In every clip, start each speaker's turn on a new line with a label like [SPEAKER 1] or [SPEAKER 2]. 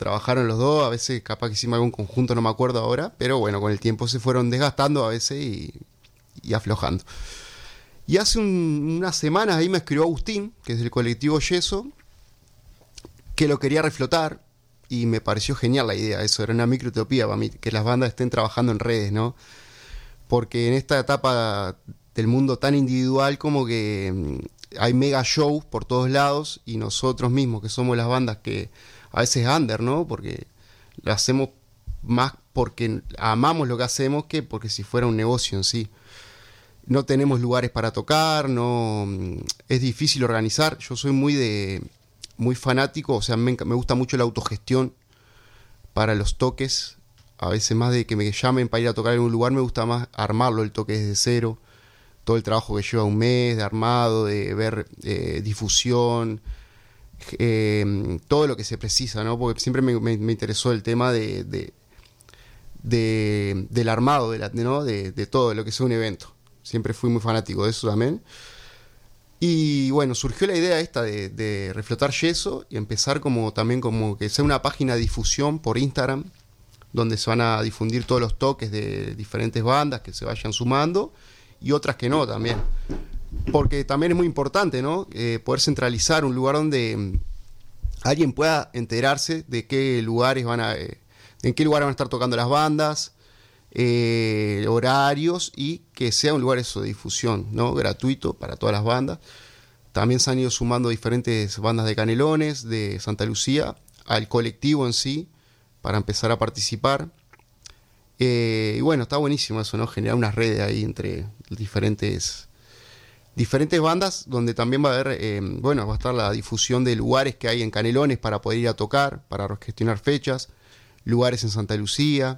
[SPEAKER 1] trabajaron los dos, a veces capaz que hicimos algún conjunto, no me acuerdo ahora, pero bueno, con el tiempo se fueron desgastando a veces y aflojando. Y hace unas semanas ahí me escribió Agustín, que es del colectivo Yeso, que lo quería reflotar, y me pareció genial la idea. Eso era una microutopía para mí, que las bandas estén trabajando en redes, ¿no? Porque en esta etapa del mundo tan individual, como que hay mega shows por todos lados, y nosotros mismos, que somos las bandas que a veces under, ¿no? Porque lo hacemos más porque amamos lo que hacemos que porque si fuera un negocio en sí. No tenemos lugares para tocar, no es difícil organizar. Yo soy muy fanático, o sea, me gusta mucho la autogestión para los toques. A veces más de que me llamen para ir a tocar en un lugar, me gusta más armarlo el toque desde cero. Todo el trabajo que lleva un mes de armado, de ver difusión, todo lo que se precisa, ¿no? Porque siempre me interesó el tema del armado, ¿no? de todo lo que es un evento. Siempre fui muy fanático de eso también. Y bueno, surgió la idea esta de reflotar Yeso y empezar también como que sea una página de difusión por Instagram, donde se van a difundir todos los toques de diferentes bandas que se vayan sumando y otras que no también. Porque también es muy importante, ¿no? Poder centralizar un lugar donde alguien pueda enterarse de qué lugares en qué lugar van a estar tocando las bandas, horarios, y que sea un lugar eso de difusión, ¿no? Gratuito para todas las bandas. También se han ido sumando diferentes bandas de Canelones, de Santa Lucía, al colectivo en sí, para empezar a participar. Y bueno, está buenísimo eso, ¿no? Generar unas redes ahí entre diferentes bandas, donde también va a haber, va a estar la difusión de lugares que hay en Canelones para poder ir a tocar, para gestionar fechas, lugares en Santa Lucía,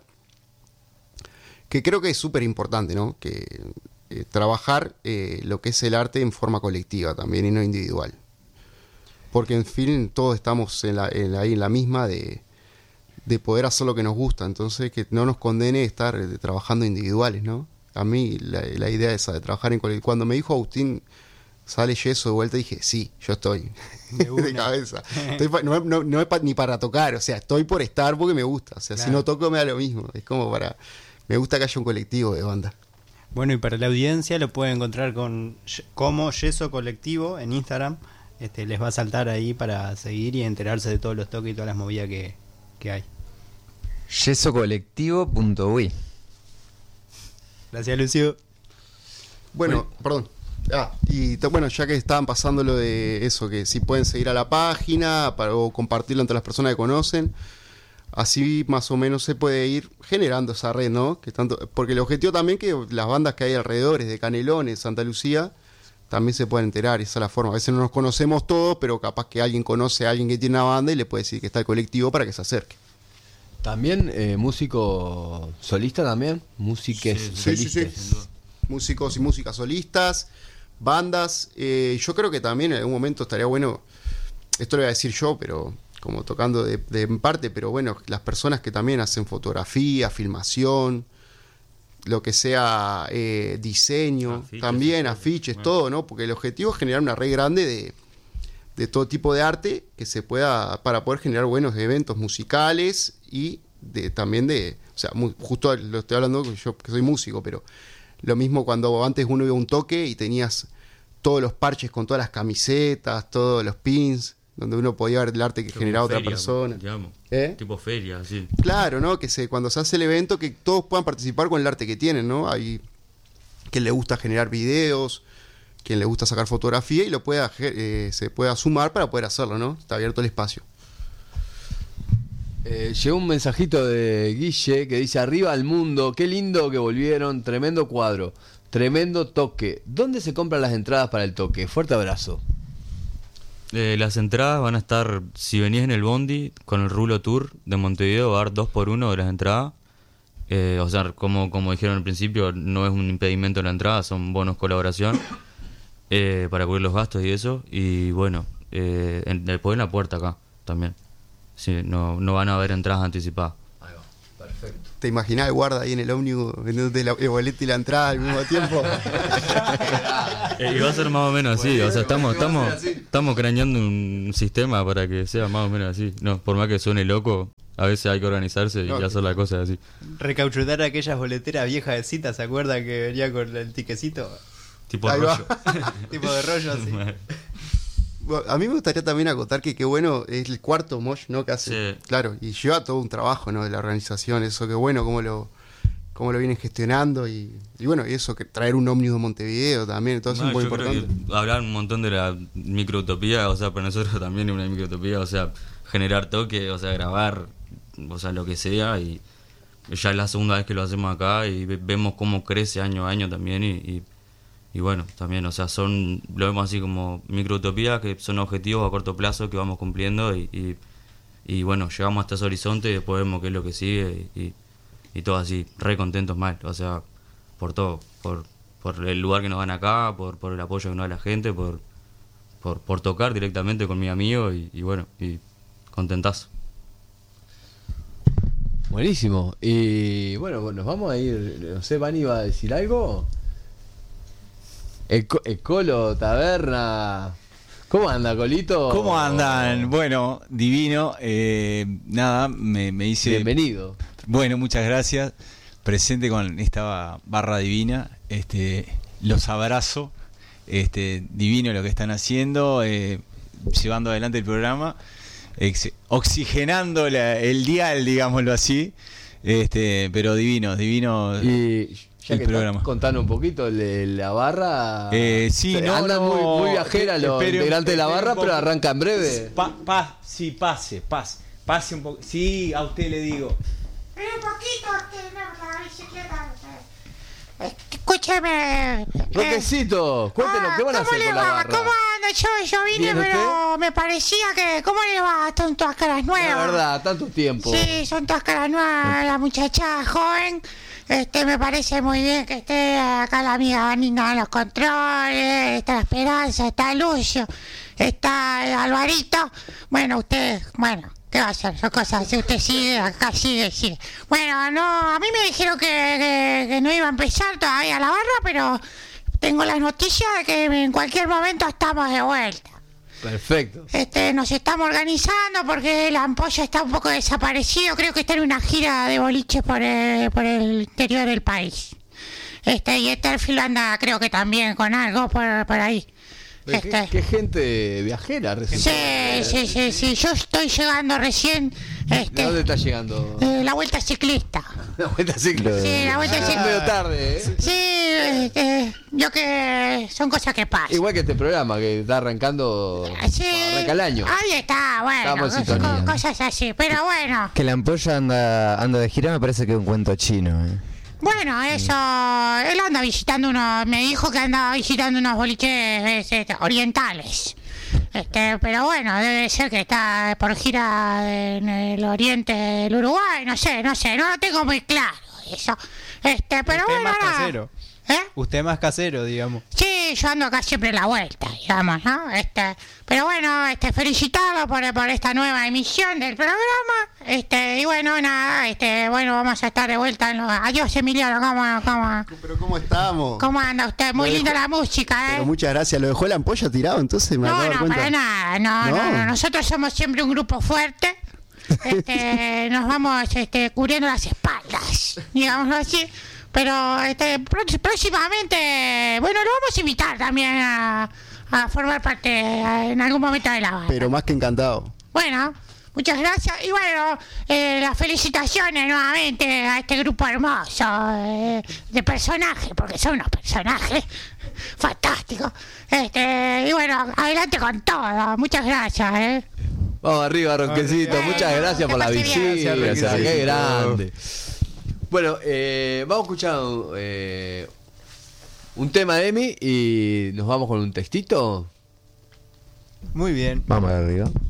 [SPEAKER 1] que creo que es súper importante, ¿no? Que trabajar lo que es el arte en forma colectiva también y no individual. Porque en fin, todos estamos ahí en la misma de poder hacer lo que nos gusta, entonces que no nos condene estar trabajando individuales, ¿no? A mí la idea esa de trabajar en colectivo, cuando me dijo Agustín, sale Yeso de vuelta, dije, sí, yo estoy de cabeza. No es ni para tocar, o sea, estoy por estar porque me gusta, o sea, claro. Si no toco me da lo mismo, es como me gusta que haya un colectivo de banda.
[SPEAKER 2] Bueno, y para la audiencia lo pueden encontrar como Yeso Colectivo en Instagram. Les va a saltar ahí para seguir y enterarse de todos los toques y todas las movidas que hay.
[SPEAKER 3] yesocolectivo.uy.
[SPEAKER 2] Gracias, Lucio.
[SPEAKER 1] Bueno, perdón. Bueno, ya que estaban pasando lo de eso, que si pueden seguir a la página o compartirlo entre las personas que conocen, así más o menos se puede ir generando esa red, ¿no? Porque el objetivo también que las bandas que hay alrededor de Canelones, Santa Lucía, también se pueden enterar, esa es la forma. A veces no nos conocemos todos, pero capaz que alguien conoce a alguien que tiene una banda y le puede decir que está el colectivo para que se acerque.
[SPEAKER 3] También músico solista también, músiques solistas.
[SPEAKER 1] Sí. Músicos y músicas solistas, bandas. Yo creo que también en algún momento estaría bueno, esto lo voy a decir yo, pero como tocando de en parte, pero bueno, las personas que también hacen fotografía, filmación, lo que sea diseño, afiches, todo, ¿no? Porque el objetivo es generar una red grande de todo tipo de arte que se pueda, para poder generar buenos eventos musicales y también o sea, justo lo estoy hablando yo que soy músico, pero lo mismo cuando antes uno iba a un toque y tenías todos los parches con todas las camisetas, todos los pins, donde uno podía ver el arte que generaba otra persona.
[SPEAKER 4] Digamos. Tipo feria, así.
[SPEAKER 1] Claro, ¿no? Que cuando se hace el evento, que todos puedan participar con el arte que tienen, ¿no? Hay quien le gusta generar videos, quien le gusta sacar fotografía y se pueda sumar para poder hacerlo, ¿no? Está abierto el espacio.
[SPEAKER 3] Llegó un mensajito de Guille que dice: arriba al mundo, qué lindo que volvieron, tremendo cuadro, tremendo toque. ¿Dónde se compran las entradas para el toque? Fuerte abrazo.
[SPEAKER 4] Las entradas van a estar, si venís en el bondi con el Rulo Tour de Montevideo, va a dar 2x1 de las entradas. O sea, como dijeron al principio, no es un impedimento la entrada, son bonos colaboración para cubrir los gastos y eso. Y bueno, después en la puerta acá también. Sí, no van a haber entradas anticipadas.
[SPEAKER 3] Ahí va, perfecto.
[SPEAKER 1] ¿Te imaginás el guarda ahí en el ómnibus vendiéndote el boleto y la entrada al mismo tiempo?
[SPEAKER 4] Y va a ser más o menos así, o sea, estamos craneando un sistema para que sea más o menos así. No, por más que suene loco, a veces hay que organizarse y hacer las cosas así.
[SPEAKER 2] Recauchutar aquellas boleteras viejas de cita, ¿se acuerdan que venía con el tiquecito?
[SPEAKER 4] Tipo
[SPEAKER 1] Ahí
[SPEAKER 4] rollo.
[SPEAKER 2] Tipo de rollo así.
[SPEAKER 1] Bueno, a mí me gustaría también acotar que qué bueno es el cuarto Mosh, ¿no? Que hace,
[SPEAKER 4] Sí.
[SPEAKER 1] claro, y lleva todo un trabajo, ¿no? De la organización, eso, qué bueno, cómo lo vienen gestionando y bueno, y eso, que traer un ómnibus de Montevideo también, todo eso
[SPEAKER 4] No,
[SPEAKER 1] es muy
[SPEAKER 4] yo creo
[SPEAKER 1] importante.
[SPEAKER 4] que hablar un montón de la microutopía, o sea, para nosotros también es una microutopía, o sea, generar toque, o sea, grabar, o sea, lo que sea, y ya es la segunda vez que lo hacemos acá y vemos cómo crece año a año también y bueno, también, o sea, lo vemos así como microutopías, que son objetivos a corto plazo que vamos cumpliendo y bueno, llegamos hasta ese horizonte y después vemos qué es lo que sigue y todo así, re contentos mal, o sea, por todo, por el lugar que nos dan acá, por el apoyo que nos da la gente, por tocar directamente con mi amigo y bueno, y contentazo.
[SPEAKER 3] Buenísimo. Y bueno, nos vamos a ir. No sé, Vani va a decir algo. Colo, taberna. ¿Cómo anda, Colito?
[SPEAKER 5] ¿Cómo andan? Bueno, divino. Nada, me hice.
[SPEAKER 3] Bienvenido.
[SPEAKER 5] Bueno, muchas gracias. Presente con esta barra divina. Los abrazo. Divino lo que están haciendo. Llevando adelante el programa. Oxigenando el dial, digámoslo así. Pero divino.
[SPEAKER 3] Y ya
[SPEAKER 5] el
[SPEAKER 3] que
[SPEAKER 5] programa.
[SPEAKER 3] estás contando un poquito de la barra.
[SPEAKER 5] Sí,
[SPEAKER 3] andan muy viajera los
[SPEAKER 5] espere
[SPEAKER 3] integrantes de la
[SPEAKER 5] un
[SPEAKER 3] barra,
[SPEAKER 5] poco.
[SPEAKER 3] pero arranca en breve.
[SPEAKER 5] Sí, pase un poco. Sí, a usted le digo.
[SPEAKER 6] Pero un poquito que no, la bicicleta. Escúcheme.
[SPEAKER 3] Roquecito, cuéntenos, ¿qué van a hacer
[SPEAKER 6] ¿Cómo le
[SPEAKER 3] con la
[SPEAKER 6] va?
[SPEAKER 3] barra?
[SPEAKER 6] ¿Cómo anda? Yo vine,
[SPEAKER 3] ¿Bien
[SPEAKER 6] pero
[SPEAKER 3] usted?
[SPEAKER 6] me parecía que... ¿Cómo le va? Son todas caras nuevas.
[SPEAKER 3] La verdad, tanto tiempo.
[SPEAKER 6] Sí, son todas caras nuevas. La muchacha joven. Me parece muy bien que esté acá la amiga Vanina en los controles. Está la Esperanza, está Lucio, está el Alvarito. Bueno, usted, ¿qué va a hacer? Son cosas así, usted sigue, acá sigue. Bueno, no, a mí me dijeron que no iba a empezar todavía la barra, pero tengo la noticia de que en cualquier momento estamos de vuelta.
[SPEAKER 3] Perfecto.
[SPEAKER 6] Nos estamos organizando porque la ampolla está un poco desaparecido. Creo que está en una gira de boliche por el interior del país. Y Etterfield anda, creo que también con algo por ahí.
[SPEAKER 3] ¿Qué gente viajera recién?
[SPEAKER 6] Sí. Yo estoy llegando recién.
[SPEAKER 3] ¿De dónde está llegando?
[SPEAKER 6] La vuelta ciclista.
[SPEAKER 3] La vuelta ciclo.
[SPEAKER 6] Sí, la vuelta ciclista.
[SPEAKER 3] Medio tarde, ¿eh?
[SPEAKER 6] Sí, yo que son cosas que pasan.
[SPEAKER 3] Igual que este programa que está arrancando.
[SPEAKER 6] Sí,
[SPEAKER 3] Arranca el año.
[SPEAKER 6] ahí está, bueno,
[SPEAKER 3] Estamos en sintonía.
[SPEAKER 6] cosas así, pero bueno.
[SPEAKER 7] Que la ampolla anda de gira me parece que es un cuento chino.
[SPEAKER 6] Bueno, eso, él anda visitando me dijo que andaba visitando unos boliches orientales. Pero bueno, debe ser que está por gira en el oriente del Uruguay, no sé, no lo tengo muy claro eso. Pero
[SPEAKER 2] Usted
[SPEAKER 6] bueno,
[SPEAKER 2] más
[SPEAKER 6] nada.
[SPEAKER 2] casero.
[SPEAKER 6] ¿Eh?
[SPEAKER 2] Usted más casero, digamos.
[SPEAKER 6] Sí, yo ando acá siempre en la vuelta, digamos, ¿no? Pero bueno, felicitarlo por esta nueva emisión del programa. Y bueno, nada, bueno, vamos a estar de vuelta en los... Adiós, Emiliano,
[SPEAKER 1] Pero ¿cómo estamos?
[SPEAKER 6] ¿Cómo anda usted? Muy
[SPEAKER 1] Lo
[SPEAKER 6] linda
[SPEAKER 1] dejó-
[SPEAKER 6] la música, ¿eh?
[SPEAKER 1] Pero muchas gracias, lo dejó la ampolla tirado, entonces me acabo de dar
[SPEAKER 6] No,
[SPEAKER 1] cuenta.
[SPEAKER 6] para nada, no. Nosotros somos siempre un grupo fuerte. Nos vamos cubriendo las espaldas, digámoslo así. Pero próximamente, bueno, lo vamos a invitar también a formar parte en algún momento de la banda.
[SPEAKER 1] Pero más que encantado.
[SPEAKER 6] Bueno, muchas gracias. Y bueno, las felicitaciones nuevamente a este grupo hermoso de personajes, porque son unos personajes fantásticos. Y bueno, adelante con todo. Muchas gracias,
[SPEAKER 3] Vamos arriba, Ronquecito.
[SPEAKER 6] Bueno,
[SPEAKER 3] Muchas gracias por la
[SPEAKER 6] que pase bien.
[SPEAKER 3] visita.
[SPEAKER 2] Gracias, Ronquecito.
[SPEAKER 3] Qué grande. Bueno, vamos a escuchar un tema de Emi y nos vamos con un textito.
[SPEAKER 2] Muy bien.
[SPEAKER 7] Vamos arriba.